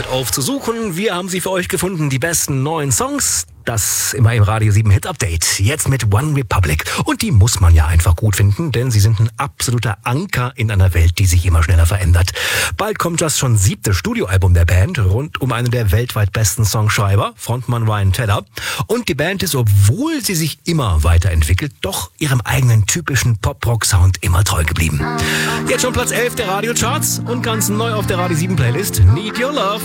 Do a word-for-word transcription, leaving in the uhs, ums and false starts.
hört auf zu suchen. Wir haben sie für euch gefunden, die besten neuen Songs. Das immer im Radio sieben Hit Update. Jetzt mit One Republic. Und die muss man ja einfach gut finden, denn sie sind ein absoluter Anker in einer Welt, die sich immer schneller verändert. Bald kommt das schon siebte Studioalbum der Band rund um einen der weltweit besten Songschreiber, Frontmann Ryan Tedder. Und die Band ist, obwohl sie sich immer weiterentwickelt, doch ihrem eigenen typischen Pop-Rock-Sound immer treu geblieben. Jetzt schon Platz elf der Radiocharts und ganz neu auf der Radio sieben Playlist. Need Your Love.